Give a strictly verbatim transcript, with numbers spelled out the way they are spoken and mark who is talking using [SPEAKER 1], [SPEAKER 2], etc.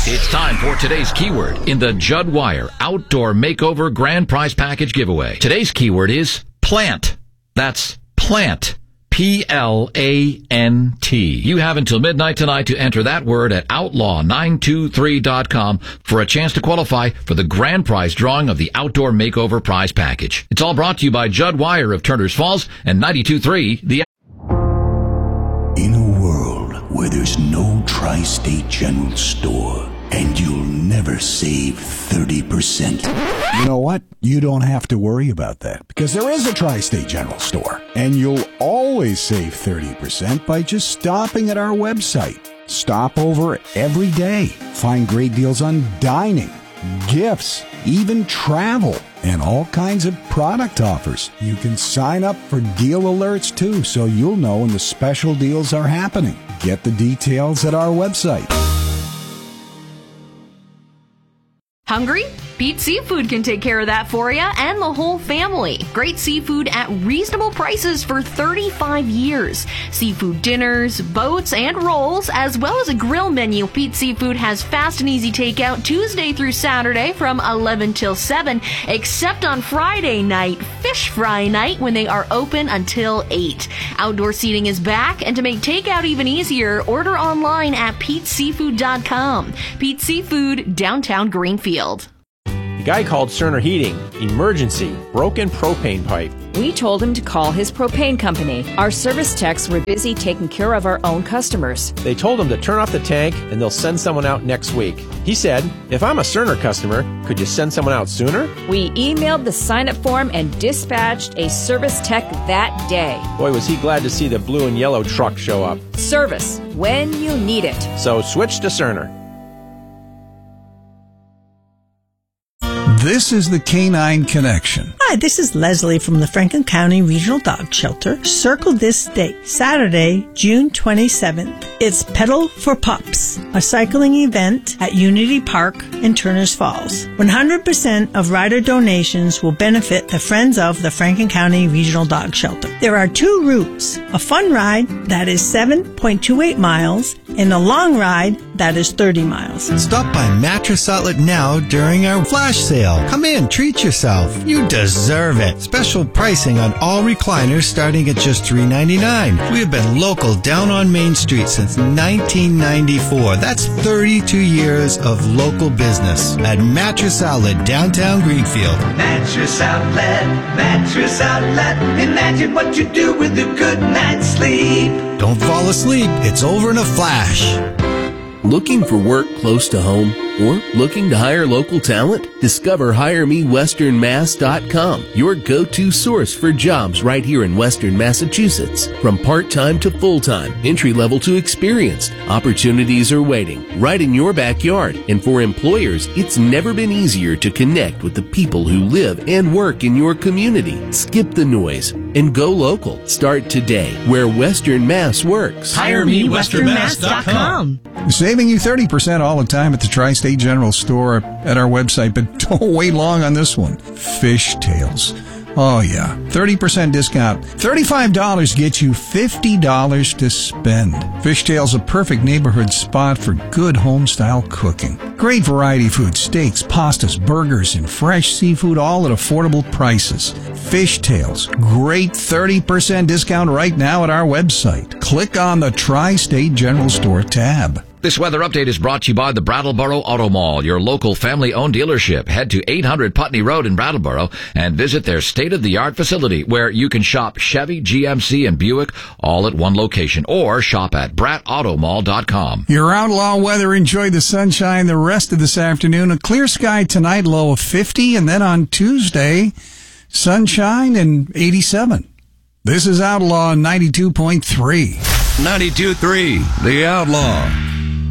[SPEAKER 1] It's time for today's keyword in the Judd Wire Outdoor Makeover Grand Prize Package giveaway. Today's keyword is plant. That's plant. P L A N T. You have until midnight tonight to enter that word at outlaw nine two three dot com for a chance to qualify for the grand prize drawing of the Outdoor Makeover Prize Package. It's all brought to you by Judd Wire of Turners Falls and ninety-two point three The...
[SPEAKER 2] In a world where there's no Tri-State General Store, and you'll never save thirty percent.
[SPEAKER 3] You know what? You don't have to worry about that, because there is a Tri-State General Store, and you'll always save thirty percent by just stopping at our website. Stop over every day. Find great deals on dining, gifts, even travel, and all kinds of product offers. You can sign up for deal alerts too, so you'll know when the special deals are happening. Get the details at our website.
[SPEAKER 4] Hungry? Pete's Seafood can take care of that for you and the whole family. Great seafood at reasonable prices for thirty-five years. Seafood dinners, boats, and rolls, as well as a grill menu. Pete's Seafood has fast and easy takeout Tuesday through Saturday from eleven till seven, except on Friday night, fish fry night, when they are open until eight. Outdoor seating is back, and to make takeout even easier, order online at pete's seafood dot com. Pete's Seafood, downtown Greenfield.
[SPEAKER 5] The guy called Cerner Heating. Emergency. Broken propane pipe.
[SPEAKER 6] We told him to call his propane company. Our service techs were busy taking care of our own customers.
[SPEAKER 5] They told him to turn off the tank and they'll send someone out next week. He said, if I'm a Cerner customer, could you send someone out sooner?
[SPEAKER 6] We emailed the sign-up form and dispatched a service tech that day.
[SPEAKER 5] Boy, was he glad to see the blue and yellow truck show up.
[SPEAKER 6] Service when you need it.
[SPEAKER 5] So switch to Cerner.
[SPEAKER 3] This is the Canine Connection.
[SPEAKER 7] Hi, this is Leslie from the Franklin County Regional Dog Shelter. Circle this date, Saturday, June twenty-seventh. It's Pedal for Pups, a cycling event at Unity Park in Turners Falls. one hundred percent of rider donations will benefit the Friends of the Franklin County Regional Dog Shelter. There are two routes, a fun ride that is seven point two eight miles and a long ride that is thirty miles.
[SPEAKER 8] Stop by Mattress Outlet now during our flash sale. Come in, treat yourself. You deserve it. Special pricing on all recliners starting at just three ninety-nine. We have been local down on Main Street since nineteen ninety-four. That's thirty-two years of local business at Mattress Outlet, downtown Greenfield.
[SPEAKER 9] Mattress Outlet, Mattress Outlet. Imagine what you do with a good night's sleep.
[SPEAKER 8] Don't fall asleep. It's over in a flash.
[SPEAKER 10] Looking for work close to home or looking to hire local talent? Discover hire me western mass dot com, your go-to source for jobs right here in Western Massachusetts. From part-time to full-time, entry-level to experienced, opportunities are waiting right in your backyard. And for employers, it's never been easier to connect with the people who live and work in your community. Skip the noise and go local. Start today where Western Mass works.
[SPEAKER 11] hire me western mass dot com.
[SPEAKER 3] Saving you thirty percent all the time at the Tri-State General Store at our website, but don't wait long on this one. Fish Tales. Oh, yeah. thirty percent discount. thirty-five dollars gets you fifty dollars to spend. Fish Tales, a perfect neighborhood spot for good home-style cooking. Great variety food, steaks, pastas, burgers, and fresh seafood, all at affordable prices. Fish Tales. Great thirty percent discount right now at our website. Click on the Tri-State General Store tab.
[SPEAKER 1] This weather update is brought to you by the Brattleboro Auto Mall, your local family-owned dealership. Head to eight hundred Putney Road in Brattleboro and visit their state-of-the-art facility where you can shop Chevy, G M C, and Buick all at one location, or shop at brat auto mall dot com.
[SPEAKER 3] Your outlaw weather. Enjoy the sunshine the rest of this afternoon. A clear sky tonight, low of fifty, and then on Tuesday, sunshine and eighty-seven. This is Outlaw ninety-two point three.
[SPEAKER 12] ninety-two point three, The Outlaw.